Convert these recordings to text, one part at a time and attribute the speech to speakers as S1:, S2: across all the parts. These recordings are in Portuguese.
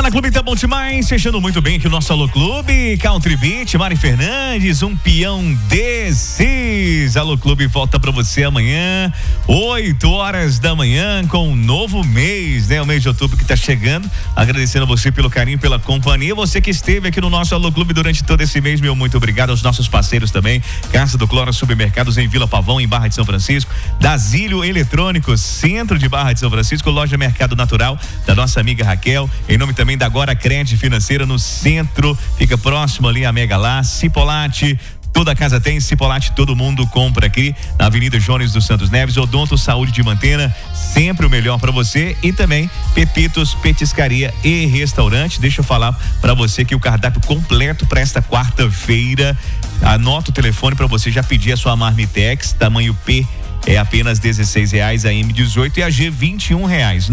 S1: Fala, Clube Tá Bom Demais, fechando muito bem aqui o nosso Alô Clube, Country Beat, Mari Fernandes, um peão desses. Alô Clube volta pra você amanhã, 8h da manhã, com um novo mês, né? O mês de outubro que tá chegando, agradecendo a você pelo carinho, pela companhia, você que esteve aqui no nosso Alô Clube durante todo esse mês, meu muito obrigado aos nossos parceiros também, Casa do Cloro Supermercados em Vila Pavão, em Barra de São Francisco, Dasílio Eletrônicos, centro de Barra de São Francisco, Loja Mercado Natural, da nossa amiga Raquel, em nome também da Agora Crédito Financeira no centro, fica próximo ali a Mega Lá, Cipolate, toda casa tem Cipolate, todo mundo compra aqui na Avenida Jones dos Santos Neves. Odonto Saúde de Mantena, sempre o melhor para você, e também Pepitos Petiscaria e Restaurante. Deixa eu falar para você que o cardápio completo para esta quarta-feira, anota o telefone para você já pedir a sua Marmitex tamanho P, é apenas R$16, a M18 e a G R$21,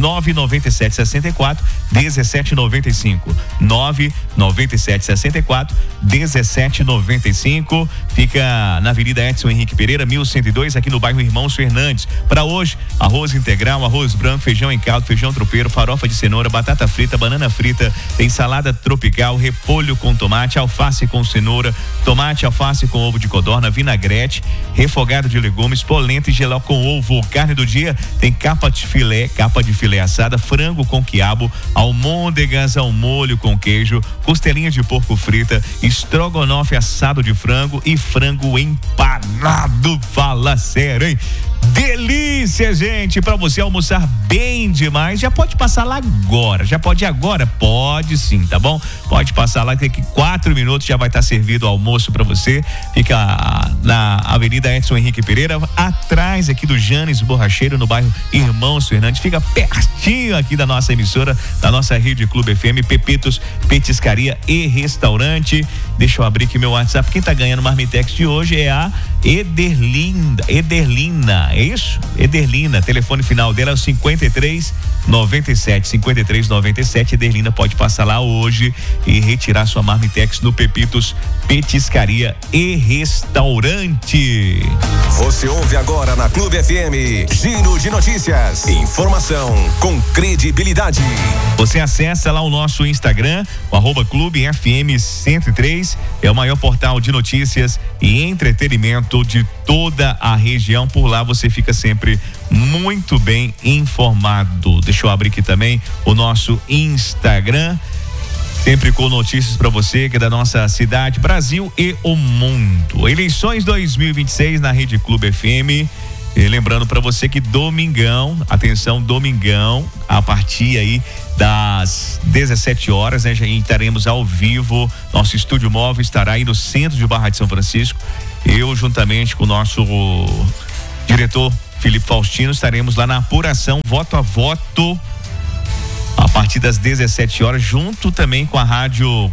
S1: 99764 1795, 99764 1795, fica na Avenida Edson Henrique Pereira 1102, aqui no bairro Irmãos Fernandes. Para hoje, arroz integral, arroz branco, feijão em caldo, feijão tropeiro, farofa de cenoura, batata frita, banana frita, tem salada tropical, repolho com tomate, alface com cenoura, tomate, alface com ovo de codorna, vinagrete, refogado de legumes, polenta e geló com ovo. Carne do dia tem capa de filé assada, frango com quiabo, almôndegas ao molho com queijo, costelinha de porco frita, estrogonofe assado de frango e frango empanado. Fala sério, hein? Delícia, gente, para você almoçar bem demais. Já pode passar lá agora, já pode ir agora? Pode sim, tá bom? Pode passar lá, que 4 minutos já vai estar servido o almoço para você. Fica na Avenida Edson Henrique Pereira, atrás aqui do Janes Borracheiro, no bairro Irmãos Fernandes. Fica pertinho aqui da nossa emissora, da nossa Rede Clube FM, Pepitos Petiscaria e Restaurante. Deixa eu abrir aqui meu WhatsApp. Quem tá ganhando o Marmitex de hoje é a Ederlina, é isso? Ederlina, telefone final dela é o 5397. Ederlina pode passar lá hoje e retirar sua Marmitex no Pepitos Petiscaria e Restaurante.
S2: Você ouve agora na Clube FM, Giro de Notícias, informação com credibilidade.
S1: Você acessa lá o nosso Instagram, o @Clube FM 103, é o maior portal de notícias e entretenimento de toda a região. Por lá você fica sempre muito bem informado. Deixa eu abrir aqui também o nosso Instagram, sempre com notícias para você que é da nossa cidade, Brasil e o mundo. Eleições 2026 na Rede Clube FM. E lembrando para você que domingão, atenção, domingão, a partir aí das 17h, né, já estaremos ao vivo. Nosso estúdio móvel estará aí no centro de Barra de São Francisco. Eu, juntamente com o nosso diretor Felipe Faustino, estaremos lá na apuração voto a voto a partir das 17h, junto também com a rádio